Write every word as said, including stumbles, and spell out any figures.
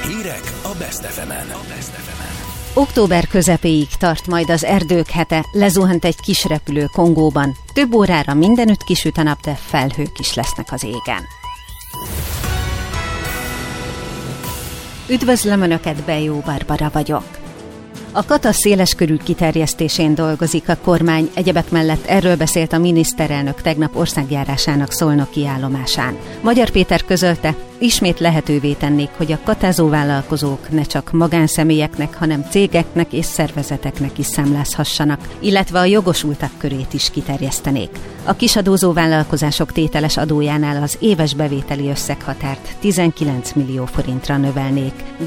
Hírek a Best ef emen. Október közepéig tart majd az erdők hete, lezuhant egy kis repülő Kongóban. Több órára mindenütt kisüt a nap, de felhők is lesznek az égen. Üdvözlöm Önöket, Bejó Barbara vagyok. A kata széleskörű kiterjesztésén dolgozik a kormány, egyebek mellett erről beszélt a miniszterelnök tegnap országjárásának szolnoki állomásán. Magyar Péter közölte, ismét lehetővé tennék, hogy a katázó vállalkozók ne csak magánszemélyeknek, hanem cégeknek és szervezeteknek is számlázhassanak, illetve a jogosultak körét is kiterjesztenék. A kisadózó vállalkozások tételes adójánál az éves bevételi összeghatárt tizenkilenc millió forintra növelnék.